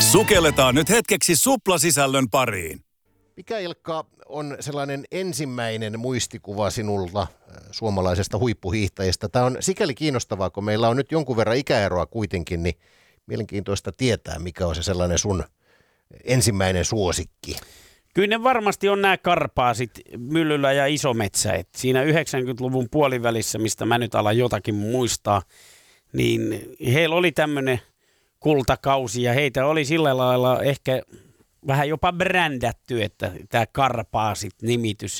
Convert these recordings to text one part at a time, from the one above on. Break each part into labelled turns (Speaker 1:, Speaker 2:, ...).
Speaker 1: Sukelletaan nyt hetkeksi suplasisällön pariin.
Speaker 2: Mikä, Ilkka, on sellainen ensimmäinen muistikuva sinulta suomalaisesta huippuhiihtäjästä? Tämä on sikäli kiinnostavaa, kun meillä on nyt jonkun verran ikäeroa kuitenkin, niin mielenkiintoista tietää, mikä on se sellainen sun ensimmäinen suosikki.
Speaker 3: Kyllä ne varmasti on nämä Karpaasit, Myllylä ja Isometsä. Et siinä 90-luvun puolivälissä, mistä mä nyt alan jotakin muistaa, niin heillä oli tämmöinen kultakausi ja heitä oli sillä lailla ehkä vähän jopa brändätty, että tämä Karpaasit-nimitys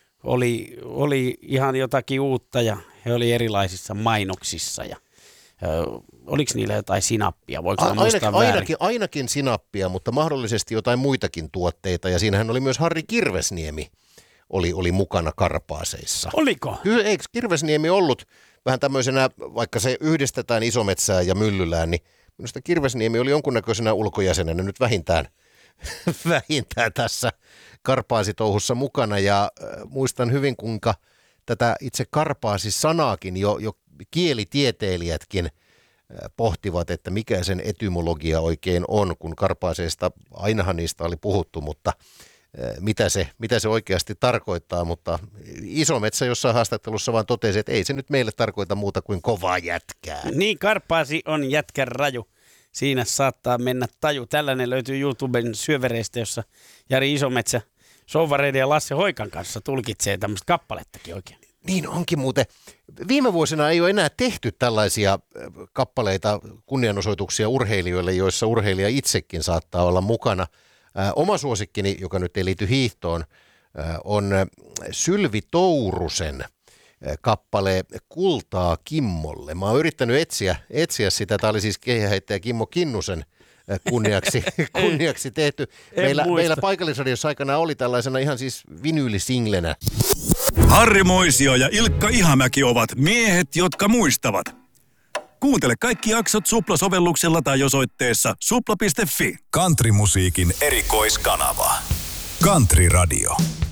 Speaker 3: oli ihan jotakin uutta ja he oli erilaisissa mainoksissa ja oliko niillä jotain sinappia? Voiko muistaa väärin?
Speaker 2: Ainakin sinappia, mutta mahdollisesti jotain muitakin tuotteita. Ja siinähän oli myös Harri Kirvesniemi oli mukana Karpaaseissa.
Speaker 3: Oliko?
Speaker 2: Kyllä, eikö Kirvesniemi ollut vähän tämmöisenä, vaikka se yhdistetään Isometsään ja Myllylään, niin minusta Kirvesniemi oli jonkunnäköisenä ulkojäsenenä nyt vähintään tässä Karpaasitouhussa mukana. Ja muistan hyvin, kuinka tätä itse Karpaasi-sanaakin jo kielitieteilijätkin pohtivat, että mikä sen etymologia oikein on, kun Karpaaseista, ainahan niistä oli puhuttu, mutta mitä se oikeasti tarkoittaa, mutta Isometsä jossain haastattelussa vaan totesi, että ei se nyt meille tarkoita muuta kuin kovaa jätkää.
Speaker 3: Niin, Karpaasi on jätkän raju. Siinä saattaa mennä taju. Tällainen löytyy YouTuben syövereistä, jossa Jari Isometsä Souvareiden ja Lasse Hoikan kanssa tulkitsee tämmöistä kappalettakin oikein.
Speaker 2: Niin onkin muuten. Viime vuosina ei ole enää tehty tällaisia kappaleita, kunnianosoituksia urheilijoille, joissa urheilija itsekin saattaa olla mukana. Oma suosikkini, joka nyt ei liity hiihtoon, on Sylvi Tourusen kappale Kultaa Kimmolle. Mä oon yrittänyt etsiä sitä. Tämä oli siis keihäheittäjä Kimmo Kinnusen kunniaksi tehty. Meillä paikallisradiossa aikana oli tällaisena ihan siis vinyylisinglenä.
Speaker 1: Harri Moisio ja Ilkka Ihamäki ovat miehet, jotka muistavat. Kuuntele kaikki jaksot Supla-sovelluksella tai osoitteessa supla.fi.
Speaker 4: Countrymusiikin erikoiskanava. Country Radio.